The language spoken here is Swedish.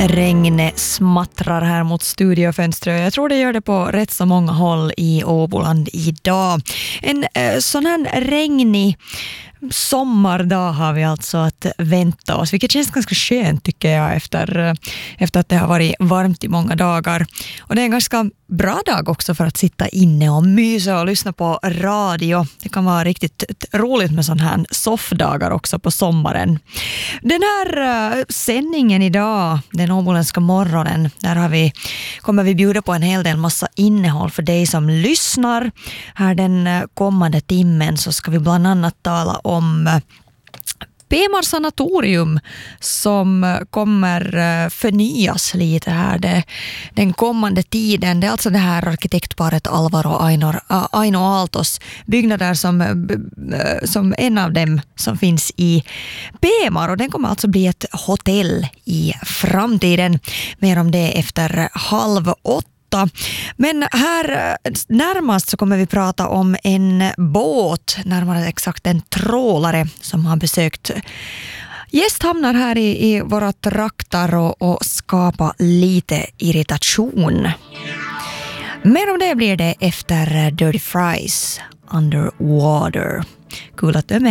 Regnet smattrar här mot studiofönstret. Jag tror det gör det på rätt så många håll i Åboland idag. En sån här regnig sommardag har vi alltså att vänta oss, vilket känns ganska skönt tycker jag efter att det har varit varmt i många dagar. Och det är en ganska bra dag också för att sitta inne och mysa och lyssna på radio. Det kan vara riktigt roligt med sådana här soffdagar också på sommaren. Den här sändningen idag, den åboländska morgonen, där kommer vi bjuda på en hel del massa innehåll för dig som lyssnar. Här den kommande timmen så ska vi bland annat tala om P-Mar sanatorium som kommer förnyas lite här den kommande tiden. Det är alltså det här arkitektparet Alvar och Aino Aaltos byggnader som en av dem som finns i P-Mar, och den kommer alltså bli ett hotell i framtiden. Mer om det efter 7:30. Men här närmast så kommer vi prata om en båt, närmare exakt en trålare som har besökt gästhamnar här i våra trakter och skapa lite irritation. Mer om det blir det efter Dirty Fries Underwater. Kul att du är med.